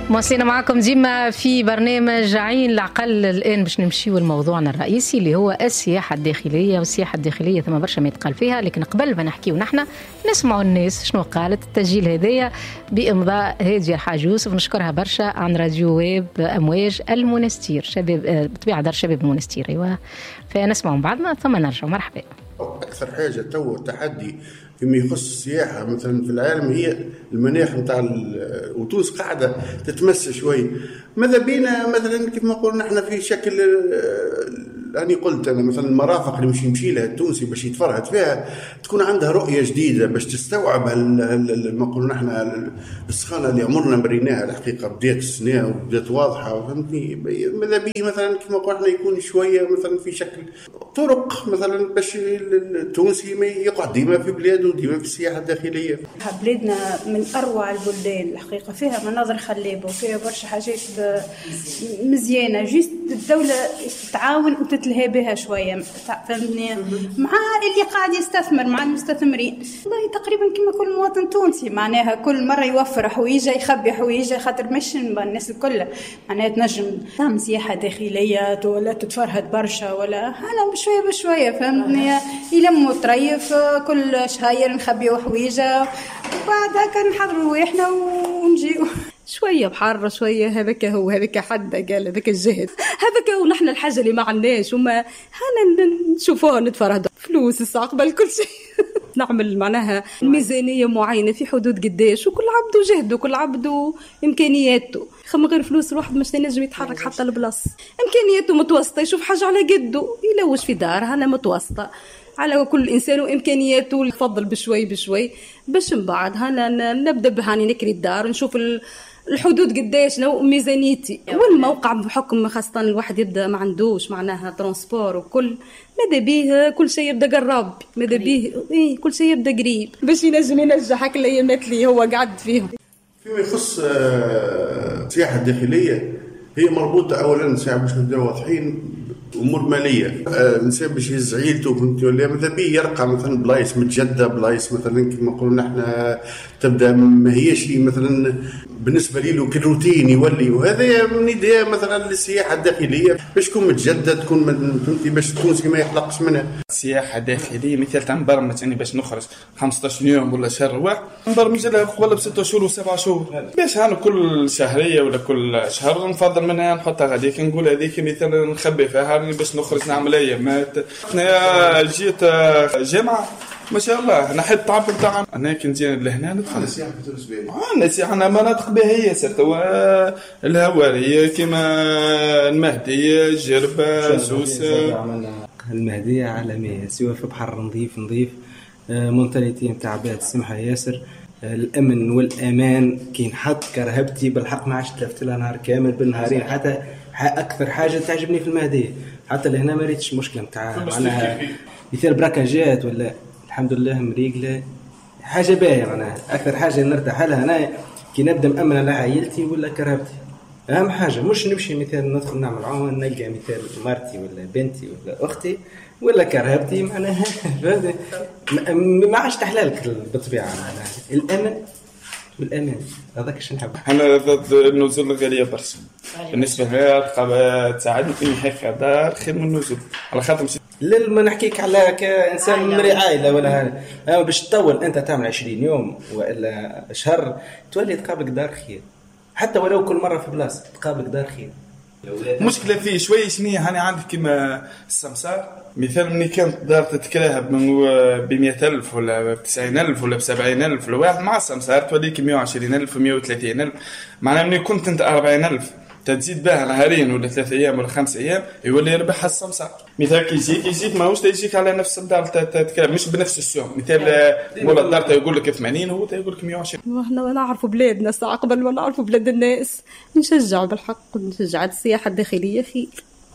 مواصلين معكم ديما في برنامج عين العقل. الآن باش نمشيو لموضوعنا الرئيسي اللي هو السياحة الداخلية. والسياحة الداخلية ثم برشا ما يتقال فيها، لكن قبل ما نحكيو نحنا نسمعوا الناس شنو قالت. التسجيل هذايا بإمضاء هادية الحاج يوسف، نشكرها برشا، عن راديو ويب أمواج المونستير، شباب بطبيعة دار شباب المونستير. أيوة، فنسمعوا بعد ما ثم نرجع. مرحبا. أكثر حاجة تو التحدي فيما يخص السياحة مثلا في العالم هي المناخ نتاع وتونس قاعدة تتمس شوي. ماذا بينا مثلا كيف ما قلنا احنا في شكل أنا قلت أنا مثلا المرافق اللي مش يمشي لها التونسي باش يتفرهد فيها تكون عندها رؤية جديدة باش تستوعب ما قلنا احنا السخانة اللي عمرنا مريناها. الحقيقة بدأت السنة وبدأت واضحة، فهمتني. ماذا بيه مثلا كيف ما قلنا احنا يكون شوية مثلا في شكل طرق مثلا باش التونسي ما يقعد ديما في بلاده وديما في السياحة الداخلية. بلادنا من أروع البلدان الحقيقة، فيها مناظر خلابة وفيها برشا حاجات مزيانة. جيست الدولة تعاون وتتلهى بها شوية، فهمتني، مع اللي قاعد يستثمر، مع المستثمرين. والله تقريبا كما كل مواطن تونسي معناها كل مرة يوفر حويجة يخبي حويجة، خاطر مش الناس الكل معناها تنجم تعمل سياحة داخلية ولا تتفرهد برشا ولا أنا بشوية بشوية، فهمتني. يلموا طريف كل شهير نخبيوا حويجة وبعد هكا نحضروا رواحنا ونجيو شويه بحر شويه. هذاك هو هذاك حد قال هذاك الجهد هذاك، ونحن الحاجه اللي ما عندناش وما هنا نشوفوها نتفرهد فلوس الساعه قبل كل شيء. نعمل معناها ميزانيه معينه في حدود قداش، وكل عبد وجهده كل عبد وامكانياته. من غير فلوس الواحد مش ينجم يتحرك حتى البلاص. امكانياته متوسطه، يشوف حاجه على قده يلوش في دار هنا متوسطه على كل إنسان وإمكانياته، يفضل بشوي بشوي باش من بعد هنا نبدأ بهاني نكري الدار، نشوف الحدود قداش لو ميزانيتي والموقع، بحكم خاصة الواحد يبدأ ما عندوش معناها ترانسبور وكل ماذا بيه كل شيء يبدأ قرب، ماذا بيه كل شيء يبدأ قريب باش ينجم ينجحك الأيامات اللي هو قاعد فيهم. فيما يخص السياحة الداخلية هي مربوطة أولا ساعة باش نبداو واضحين امور ماليه. الانسان باش يهز عيلته فهمتي ولا ماذا بيه يرقى مثلا بلايص متجدده، بلايص مثلا كما قلنا احنا تبدا ما هيش مثلا بالنسبه له كروتين يولي، وهذا من يديها مثلا للسياحه الداخليه باش تكون متجدد، تكون فهمتي باش التونسي ما يحلقش منها. السياحه الداخليه مثال تاع مبرمج يعني باش نخرج 15 يوم ولا شهر واحد، نبرمج لها قبل ب6 شهور و7 شهور باش هانو كل شهريه ولا كل شهر نفضل منها نحطها غاديك نقول هذيك مثلا نخبي فيها باش نخرج نعمل ايامات. انا جيت جامعه ما شاء الله انا حيت التعب نتاعنا انا كي نجي لهنا ندخل السياحه في تونس باهيه. السياحه انا مناطق باهيه سيرتو الهواريه كيما المهديه جربه سوسه. المهديه عالميه سواء في بحر نظيف مونتاليتي نتاع بلاد السمحه ياسر. الامن والامان كي نحط كرهبتي بالحق ما عادش تلفت لها نهار كامل بالنهارين. حتى اكثر حاجه تعجبني في المهديه حتى لهنا ما ريتش مشكله نتاع معناها مثال براكاجات ولا الحمد لله مريقله حاجه باهيه. معناها اكثر حاجه نرتاح لها انا كي نبدا مامنه لعائلتي ولا كرهبتي. اهم حاجه مش نمشي مثال ندخل نعمل عون نلقى مثال مرتي ولا بنتي ولا اختي ولا كرهبتي معناها ما عادش تحلالك بالطبيعه. معناها الامن والامان هذاك اش نحب. انا ضد النزول الغاليه برشا بالنسبه لي، رقابه تساعدني في حياه دار خير من النزول على خاطر ما نحكيك على كإنسان مري عائلة ولا هذا باش تطول أنت تعمل 20 يوم ولا شهر تولي تقابلك دار خير، حتى ولو كل مرة في بلاصة تقابلك دار خير. مشكلة فيه شوية شنية هاني عندك كما السمسار مثال مني كانت دار تتكلاهب ب100,000 ولا ب90,000 ولا ب70,000 الواحد مع السمسار توليك 120,000 و130,000. معناه مني كنت انت 40,000 تزيد بها نهارين ولا 3 أيام ولا 5 أيام يولي يربح السمسار. مثال كي يجيك ماهوش يجيك على نفس الدار تتكلم مش بنفس السوم. مثال مولا الدار يقول لك 80 هو يقول لك 120. احنا ما نعرفوا بلادنا ساعة قبل ما نعرفوا بلاد الناس. نشجعوا بالحق نشجع السياحة الداخلية خير.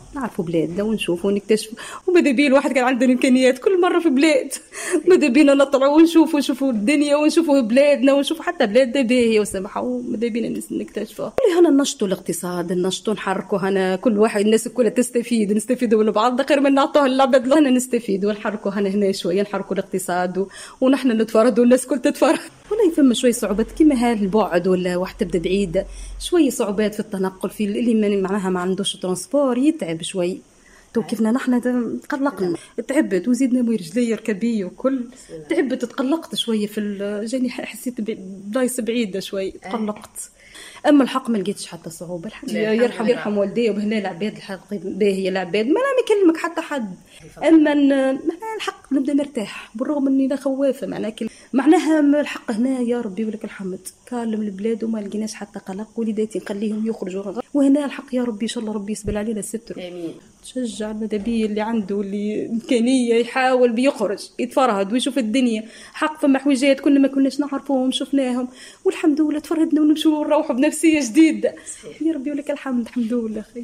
نعرفوا بلادنا ونشوفوا ونكتشفوا. وماذا بينا الواحد كان عنده الامكانيات كل مره في بلاد، ماذا بينا نطلعوا ونشوفوا الدنيا ونشوفوا بلادنا ونشوفوا حتى بلادنا باهيه وسمحه، وماذا بينا نكتشفوها. هنا ننشطوا الاقتصاد، ننشطوا نحركوا، هنا كل واحد الناس كلها تستفيد، نستفيدوا من بعض غير من نعطوه العبد. هنا نستفيدوا ونحركوا هنا شويه، نحركوا الاقتصاد ونحن نتفرد والناس كل تتفرد. ولا يفهم شوي صعوبات كيما هالبعد ولا واحد تبدا بعيد، شويه صعوبات في التنقل، في اللي معناها ما عندوش ترانسبور يتعب شوي. تو كيفنا نحن تقلقنا، تعبت وزيدنا موي رجلي ركبي وكل تعبت، تقلقت شويه في جاني، حسيت بلايص بعيده شوي تقلقت. اما الحق ما لقيتش حتى صعوبه، الحمد لله يرحم والديه. وهنا العباد الحق باهيه العباد، ما نعم يكلمك حتى حد. اما الحق نبدا مرتاح بالرغم اني لا خوافه معناها الحق هنا يا ربي ولك الحمد كالم البلاد وما لقيناش حتى قلق. وليداتي نخليهم يخرجوا وهنا الحق يا ربي ان شاء الله ربي يسبل علينا الستر. امين. تشجع المدبي اللي عنده واللي امكانيه يحاول بيخرج يتفرهد ويشوف الدنيا. حق فما حويجات كنا ما كناش نعرفوهم شفناهم والحمد لله تفرهدنا ونمشوا ونروحوا بنفسيه جديده. يا ربي ولك الحمد. الحمد لله خير.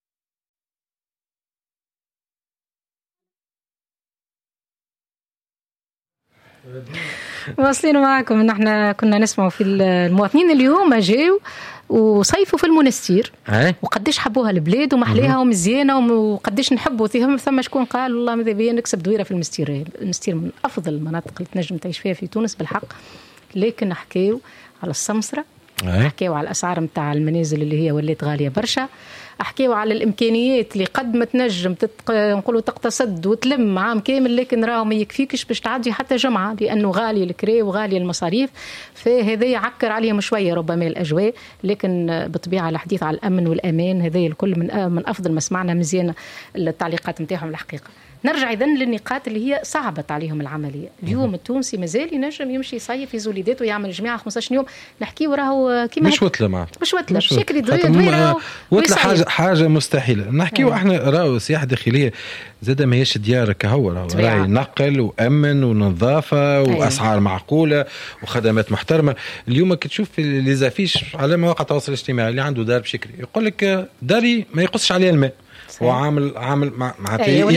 واصلين معكم. نحن كنا نسمع في المواطنين اليوم جاوا وصيفوا في المنستير وقديش حبوها البلاد ومحليها ومزيانه وقديش نحبوا فيهم. ثم شكون قال والله ماذا بيا نكسب دويره في المنستير. المنستير من افضل المناطق اللي تنجم تعيش فيها في تونس بالحق. لكن نحكيو على السمسره، نحكيو على الاسعار نتاع المنازل اللي هي ولات غاليه برشا، احكيو على الامكانيات اللي قد ما تنجم نقولوا تقتصد وتلم عام كامل، لكن راهو ما يكفيكش باش تعدي حتى جمعه لانه غالي الكري وغالي المصاريف. فهذا يعكر عليهم شويه ربما الاجواء. لكن بالطبيعه الحديث على الامن والامان هذا الكل من افضل ما سمعنا. مزيانه التعليقات نتاعهم الحقيقه. نرجع إذن للنقاط اللي هي صعبت عليهم العملية. اليوم التونسي مازال ينجم يمشي يصيف في زوليدات ويعمل جماعة 15 يوم. نحكي وراهو كيما مش وتلة معه، مش وتلة بشكل دويرة وتلة حاجة مستحيلة. نحكي احنا راهو سياحة داخلية زاد ما هيش ديار كهو، راهي نقل وأمن ونظافة وأسعار معقولة وخدمات محترمة. اليوم كتشوف اللي زافيش على مواقع التواصل الاجتماعي اللي عنده دار بشكل يقول لك داري ما يقصش عليه الماء، وعامل معناتها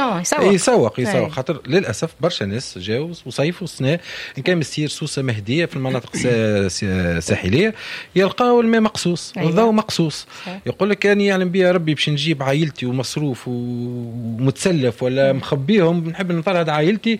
يسوق خاطر للاسف برشا ناس جاوا وصيفوا السنه ان كان مسير سوسه مهديه في المناطق الساحليه يلقاو الماء مقصوص والضوء مقصوص. يقول لك اني يعلم بيا ربي باش نجيب عائلتي ومصروف ومتسلف ولا مخبيهم بنحب نفرهد عائلتي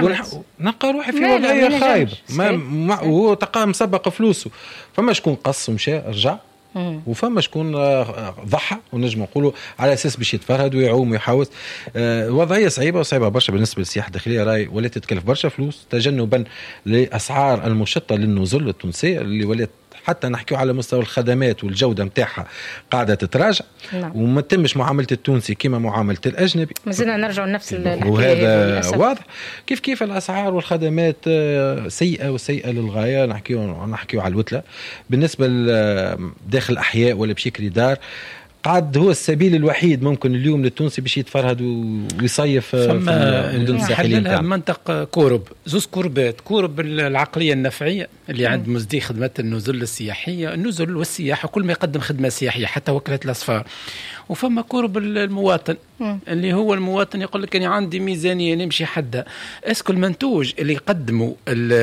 نلقى روحي في وضعيه خايبه وهو تلقاه مسبق فلوسه. فما شكون قص ومشى رجع، وفما شكون ضحى ونجم نقولوا على اساس باش يتفرهد ويعوم ويحاوس. وضعيه صعيبه برشا بالنسبه للسياحه الداخليه. راي ولات تتكلف برشا فلوس تجنبا لاسعار المشطه للنزل التونسيه اللي ولات حتى نحكيو على مستوى الخدمات والجودة متاعها قاعدة تتراجع. وما تمش معاملة التونسي كما معاملة الأجنبي. مازلنا نرجع لنفس وهذا واضح. كيف الأسعار والخدمات سيئة وسيئة للغاية. نحكيو على الوتلة بالنسبة داخل الأحياء ولا بشكل دار قاعد هو السبيل الوحيد ممكن اليوم للتونسي باش يتفرهد ويصيف في المدن الساحلية. منطقة كورب زوز كوربات، كورب العقلية النفعية اللي عند مزدي خدمات النزل السياحية، النزل والسياحة كل ما يقدم خدمة سياحية حتى وكالة الأسفار. وفما كورب المواطن اللي هو المواطن يقول لك أنا عندي ميزانية نمشي حدها. اسكو المنتوج اللي يقدموا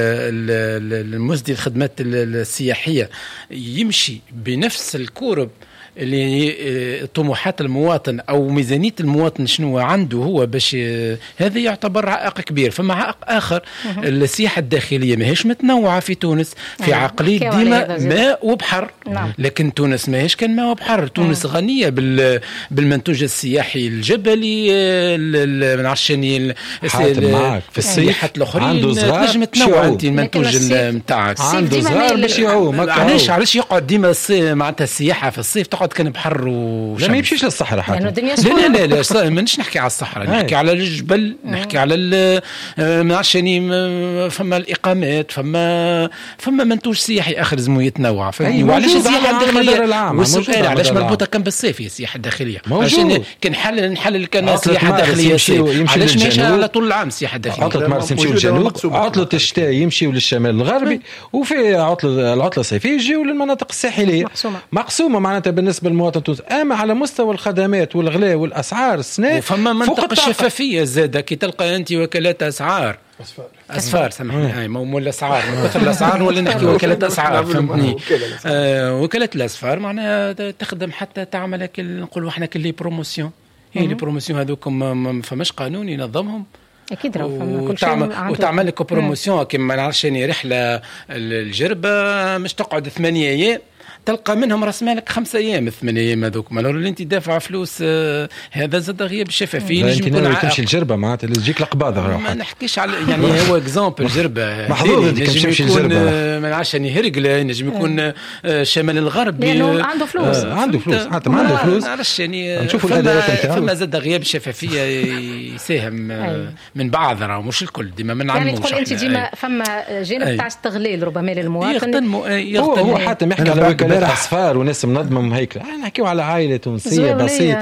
المزدي الخدمات السياحية يمشي بنفس الكورب اللي طموحات المواطن أو ميزانية المواطن شنو عنده هو باش هذا يعتبر عائق كبير. فما عائق آخر السياحة الداخلية ماهيش متنوعة في تونس في عقلية ديما ماء وبحر. لكن تونس ماهيش كان ماء وبحر. تونس غنية بالمنتوج السياحي الجبلي العشاني في السياحة الأخرين نجم تنوع أنت المنتوج متاعك عنده صغار باش يعوم. علاش يقعد ديما معناتها السياحة في الصيف تقعد كان بحر لا ما يمشيش للصحراء حتى. لا مانيش نحكي على الصحراء، نحكي على الجبل، نحكي على عشاني فما الإقامات، فما منتوج سياحي آخر زمو يتنوع. وعلاش السياحة الداخلية والسؤال علاش مربوطة كان بالصيف هي السياحة الداخلية؟ عشان كان نحلل كان السياحة الداخلية علاش ماشي على طول العام السياحة الداخلية؟ عطلة مارس يمشيوا للجنوب، عطلة الشتاء يمشيوا للشمال الغربي، وفي العطلة الصيفية يجيوا للمناطق الساحلية مقسومة معناتها بالنسبة بالنسبه للمواطن التونسي، اما على مستوى الخدمات والغلاء والاسعار السنه وفما منطقه الشفافيه زاده كي تلقى انت وكالات اسعار اسفار سامحني هاي مو الاسعار من كثر الاسعار ولا نحكي وكالات اسعار فهمتني. وكالات الاسفار معناها تخدم حتى تعمل نقولوا احنا كلي بروموسيون، هي لي بروموسيون هذوك ما فماش قانون ينظمهم اكيد وتعمل لك بروموسيون كيما ما نعرفش اني رحله الجربه مش تقعد 8 ايام تلقى منهم راس مالك 5 ايام 8 ايام هذوك مالور اللي انت دافع فلوس هذا زاد غياب الشفافيه نجم يكون تمشي الجربه معناتها اللي تجيك القباضه ما نحكيش على يعني هو اكزامبل جربه محظوظ انت تمشي الجربه ما نعرفش اني هرقله نجم يكون شمال الغرب لانه عنده فلوس عنده فلوس حتى ما عنده فلوس معلش يعني نشوفوا الادارات نتاعو فما زاد غياب الشفافيه يساهم من بعض راه مش الكل ديما ما نعلموش يعني تقول انت ديما فما جانب تاع استغلال ربما للمواطن هو حتى يحكي على وكالات اصفار وناس منظمه وهيك نحكيو على عائله تونسيه بسيط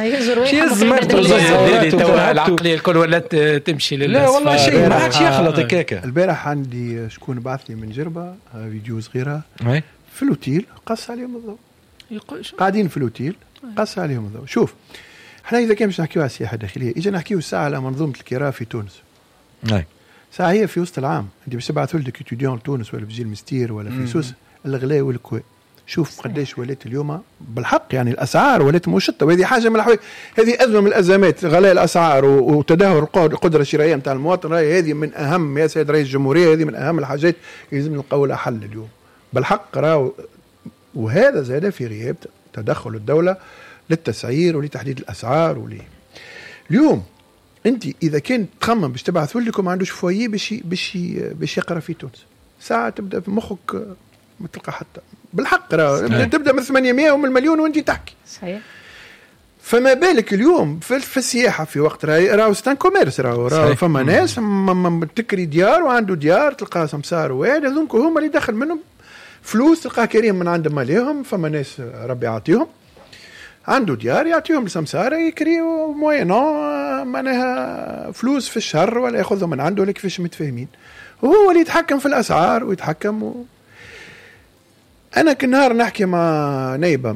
العقليه الكل ولات تمشي للأصفار. لا والله شيء ما عادش يخلط هكاكا. البارح عندي شكون بعث لي من جربه فيديو صغيره في الأوتيل قص عليهم الضوء، قاعدين في الأوتيل قص عليهم الضوء. شوف احنا اذا كان مش نحكيو على السياحه الداخليه اجا نحكيو الساعه على منظومه الكراء في تونس. ساعه هي في وسط العام انت باش تبعث ولدك اتيديون لتونس ولا في جيل مستير ولا في سوس الغلاء والكوي. شوف قديش ولات اليوم بالحق يعني الاسعار ولات مشطه، وهذه حاجه من الحوايج، هذه ازمه من الازمات، غلاء الاسعار وتدهور القدره الشرائيه نتاع المواطن. راهي هذه من اهم يا سيد رئيس الجمهوريه، هذه من اهم الحاجات لازم نلقاو لها حل اليوم بالحق راهو. وهذا زاد في غياب تدخل الدوله للتسعير ولتحديد الاسعار اليوم انت اذا كنت تخمم باش تبعث ولدك ما عندوش فويه باش يقرا في تونس، ساعه تبدا في مخك ما تلقى حتى بالحق تبدا من 800 ومن المليون وانت تحكي صحيح. فما بالك اليوم في السياحه في وقت راهو ستان كوميرس راهو فما ناس تكري ديار وعنده ديار تلقى سمسار واحد هذوك هما اللي دخل منهم فلوس تلقى كريم من عند ماليهم. فما ناس ربي يعطيهم عنده ديار يعطيهم لسمسار يكريو موينو معناها فلوس في الشهر ولا ياخذهم من عنده ولا كيفاش متفاهمين، وهو اللي يتحكم في الاسعار ويتحكم انا كنهار نحكي مع نايبه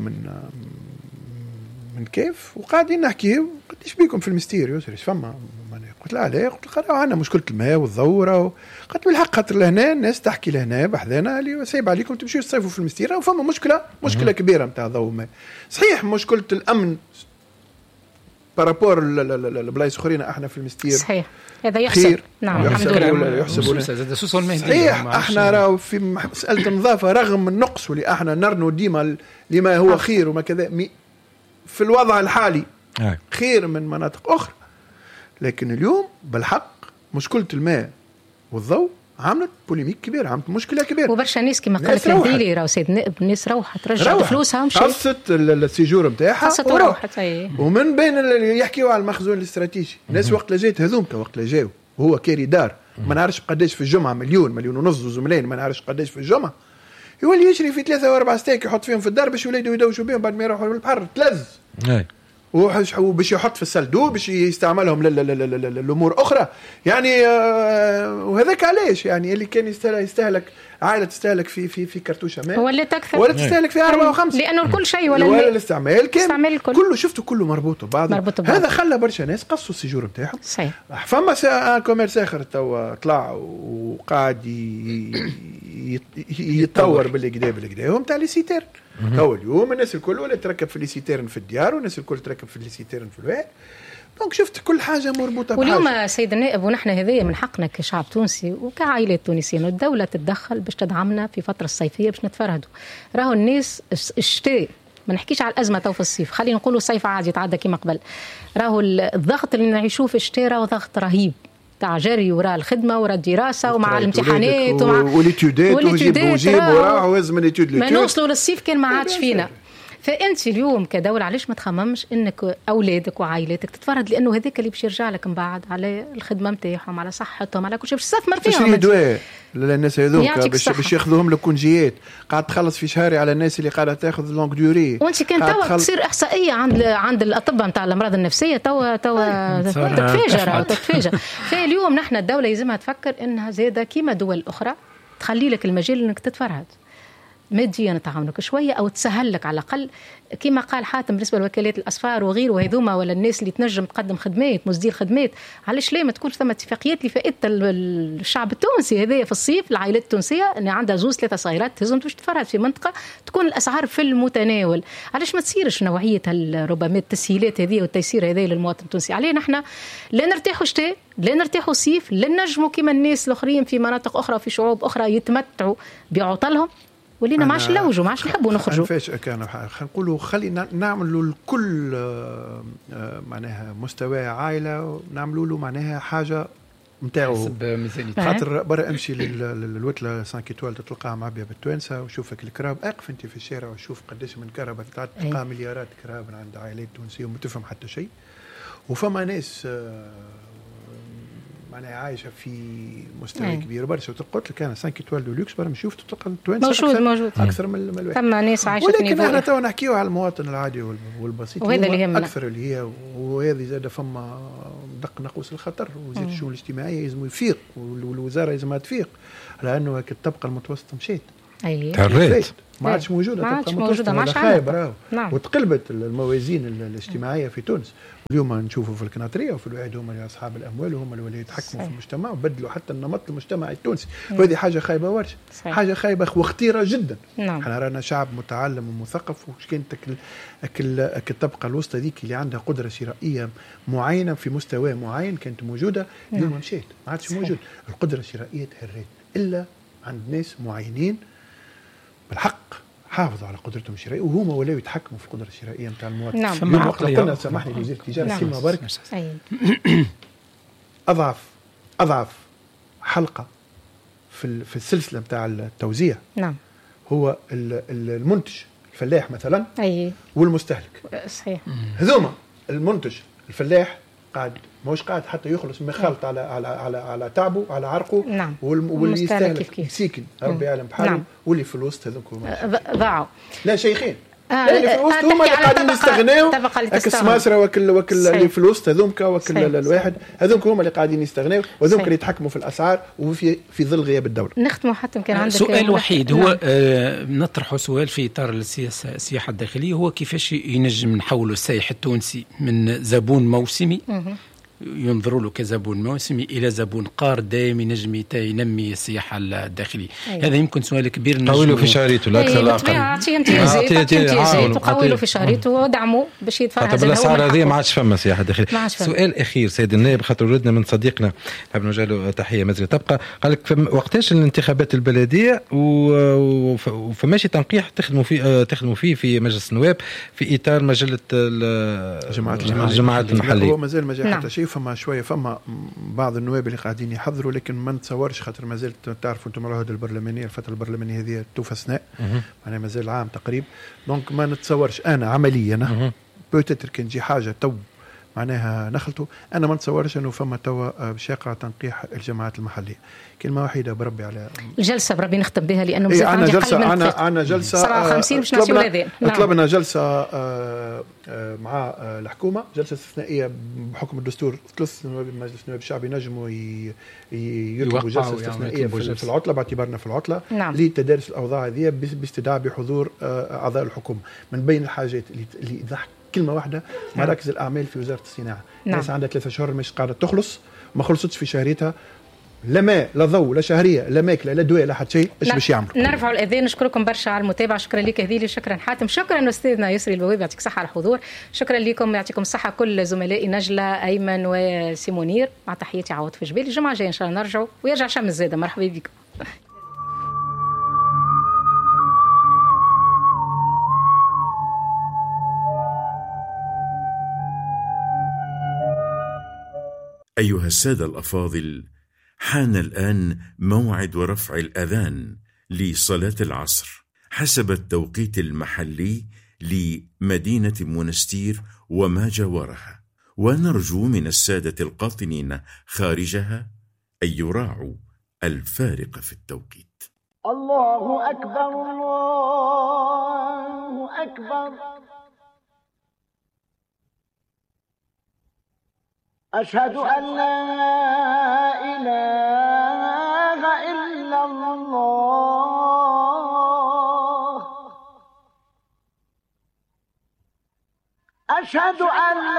من كيف وقاعدين نحكي قديش بيكم في المستير يسري فما قلت لها عليه قلت لها عندنا مشكله الماء والضوره قلت بالحق خاطر لهنا الناس تحكي لهنا بحذانا اللي سايب عليكم تمشيوا تصيفوا في المستير وفما مشكله كبيره نتاع ضوء وماء. صحيح مشكله الامن بارابور البلايص اخرين احنا في المستير صحيح هذا يحسب نعم الحمد لله يحسب صحيح احنا راهو في مساله النظافه رغم النقص واللي احنا نرنو ديما لما هو خير وما كذا في الوضع الحالي خير من مناطق اخرى، لكن اليوم بالحق مشكله الماء والضوء عملت بوليميك كبير، عملت مشكله كبيره وبرشا ناس كما قالت هذيلي راهو سيد الناس روحت رجعت فلوسها ومشات قصت السيجور نتاعها وروحت ومن بين اللي يحكيوا على المخزون الاستراتيجي الناس وقت لجيت هذوم وقت لجاو وهو كاري دار ما نعرفش قداش في الجمعه مليون ونص 2 ملايين ما نعرفش قداش في الجمعه يولي يشري في 3 و4 ستيك يحط فيهم في الدار باش يوليدوا يدوشوا بهم بعد ما يروحوا للبحر تلز وباش يحط في السلدو باش يستعملهم للامور اخرى يعني وهذاك علاش يعني اللي كان يستهلك عائله تستهلك في كرتوشه ماء ولا تكثر ولا تستهلك في 4 و5 لانه كل شيء ولا الاستعمال كان كله شفته كله مربوط ببعض. هذا خلى برشا ناس قصوا السيجور نتاعهم صحيح. فما كوميرس اخر توا طلع وقاعد يتطور بالكدا هم تاع لي سيتير. تو اليوم الناس الكل ولا تركب في لي سيتيرن في الديار والناس الكل تركب في لي سيتيرن في الواحد. دونك شفت كل حاجه مربوطه بحاجه. واليوم سيد النائب ونحن هذايا من حقنا كشعب تونسي وكعائلات تونسيين الدوله تتدخل باش تدعمنا في فتره الصيفيه باش نتفرهدوا. راهو الناس الشتاء ما نحكيش على الازمه تو في الصيف خلينا نقولوا الصيف عادي يتعدى كما قبل. راهو الضغط اللي نعيشوه في الشتاء راهو ضغط رهيب تاع جري وراء الخدمه وراء الدراسه ومع الامتحانات ومع وليتيودات وجيب وراه ولازم الاتيود ما نوصلوا للصيف كان ما عادش فينا. فانت اليوم كدوله علاش ما تخممش انك اولادك وعائلتك تتفرد لانه هذاك اللي باش يرجع لك من بعد على الخدمه نتاعهم على صحتهم على كل شيء باش تستثمر فيهم تشري دواء للناس هذوك باش ياخذوهم لكونجيات قاعد تخلص في شهري على الناس اللي قاعده تاخذ لونغ ديوري وانت كان توا تصير احصائيه عند الاطباء نتاع الامراض النفسيه توا تتفاجئ. فاليوم نحن الدوله يلزمها تفكر انها زاده كيما دول اخرى تخلي لك المجال انك تتفرهد. ماديا تعاونك شويه او تسهل لك على الاقل كما قال حاتم بالنسبه لوكالات الاسفار وغيره وهذوما ولا الناس اللي تنجم تقدم خدمات مصدر خدمات. علاش لا ما تكونش ثم اتفاقيات لفائده الشعب التونسي هذايا في الصيف العائلات التونسيه ان عندها 2-3 صغيرات تهزم باش تفرد في منطقه تكون الاسعار في المتناول. علاش ما تصيرش نوعيه ربما التسهيلات هذه والتيسير هذا للمواطن التونسي؟ علينا احنا لا نرتاحوا شتاء لا نرتاحوا صيف لا نجموا كما الناس الاخرين في مناطق اخرى في شعوب اخرى يتمتعوا بعطلهم ولينا ما عادش نلوجوا ما عادش نحبوا نخرجوا. فاش كان خلينا نقولوا خلينا نعملوا الكل معناها مستوى عائله نعملوا له معناها حاجه نتاعو خاطر برا امشي للوتله 5 ايتوال تلقاها معبيه بالتوانسه وشوفك الكراب اقف انت في الشارع وشوف قداش من كهرباء تلقى مليارات كراب عند عائلات تونسيه وما تفهم حتى شيء. وفما ناس معناها عايشه في مستوى كبير برشا. قلت لك انا 5 ايتوال دو لوكس برا نشوف تلقى التوانسه موجود اكثر من الواحد. ثم ناس عايشه ولكن احنا تو نحكيو على المواطن العادي والبسيط وهذا اللي يهمنا اكثر اللي هي وهذه زاد فما دق ناقوس الخطر. وزير الشؤون الاجتماعيه لازم يفيق والوزاره لازم تفيق على انه الطبقه المتوسطه مشيت تريت ما عادش موجوده. ما عادش موجوده ما عادش خايبه وتقلبت الموازين الاجتماعيه في تونس. اليوم نشوفوا في الكناطريه وفي الواحد هما اصحاب الاموال وهم اللي يتحكموا في المجتمع وبدلوا حتى النمط المجتمعي التونسي. وهذه حاجه خايبه ورشه حاجه خايبه وخطيره جدا. احنا رانا شعب متعلم ومثقف وش كانت الطبقه الوسطى ذيك اللي عندها قدره شرائيه معينه في مستوى معين كانت موجوده اليوم مشيت ما عادش موجود. القدره الشرائيه تهريت الا عند ناس معينين بالحق حافظوا على قدرتهم الشرائيه وهما ولاو يتحكموا في القدره الشرائيه نتاع المواطن. نعم. وقت قلنا سامحني وزير التجاره كلمه برك اضعف حلقه في السلسله نتاع التوزيع هو المنتج الفلاح مثلا والمستهلك. صحيح. هذوما المنتج الفلاح قاعد ماهوش قاعد حتى يخلص مخلط على تعبه على عرقه. واللي يستهلك مسكين ربي يعلم بحاله. واللي في الوسط هذوك ضاعوا لا شيخين اللي في الوسط هما اللي قاعدين يستغنوا. السماسرة وكل اللي في الوسط هذوك وكل الواحد هذوك هما اللي قاعدين يستغنوا وهذوك اللي يتحكموا في الاسعار وفي ظل غياب الدوله. نختموا حتى كان عندك سؤال وحيد هو نطرحه سؤال في اطار السياحه الداخليه هو كيفاش ينجم نحولوا السائح التونسي من زبون موسمي ينظروا له كزبون موسمي الى زبون قار دائم ينجم ينمي السياحه الداخليه. هذا يمكن سؤال كبير طولوا في شهريته لا اكثر لا اقل. اعطيه امتيازات وقولوا في شهريته ودعموا باش يدفع هذا. بالاسعار هذه ما عادش فما سياحه داخليه. سؤال اخير سيد النائب خاطر ردنا من صديقنا حاب نوجه له تحيه مازال تبقى. قال لك وقتاش الانتخابات البلديه وفماشي تنقيح تخدموا فيه في مجلس النواب في اطار مجله الجماعات المحليه. هو مازال ما جاء حتى شيء. فما شويه فما بعض النواب اللي قاعدين يحضروا لكن ما نتصورش خاطر مازال تعرفوا انتم العهد البرلمانيه الفتره البرلمانيه هذه توفى معناها مازال عام تقريبا. دونك ما نتصورش انا عمليا بوتيتر كان جي حاجه تو معناها نخلطوا. انا ما نتصورش انه فما توا باش يقع تنقيح الجماعات المحليه. كلمه وحيده بربي على الجلسه بربي نختم بها لانه مازال عندي انا جلسه 57 باش نسيو الاذان. طلبنا جلسه مع الحكومه جلسه استثنائيه بحكم الدستور. 3 مجلس النواب الشعبي نجموا يطلبوا جلسه استثنائيه في العطله باعتبارنا في العطله لتدارس الاوضاع هذه باستدعاء بحضور اعضاء الحكومه. من بين الحاجات اللي ضحك كلمه واحده مراكز الاعمال في وزاره الصناعه. الناس عندها 3 شهور مش قاعده تخلص ما خلصتش في شهريتها لا ماء لا ضوء لا شهريه لا ماكله لا دواء لا حتى شيء. ايش باش يعملوا؟ نرفعوا الاذان. نشكركم برشا على المتابعه. شكرا لك هذيلي شكرا حاتم شكرا استاذنا يسري البوابي يعطيك صحه على الحضور. شكرا لكم يعطيكم الصحه كل زملائي نجله ايمن وسيمونير مع تحياتي عوض في جبال. الجمعه الجايه ان شاء الله نرجعوا ويرجع شمس زاده. مرحبا بكم. أيها السادة الأفاضل، حان الآن موعد رفع الأذان لصلاة العصر حسب التوقيت المحلي لمدينة منستير وما جاورها، ونرجو من السادة القاطنين خارجها أن يراعوا الفارق في التوقيت. الله أكبر الله أكبر أشهد أن لا إله إلا الله أشهد أن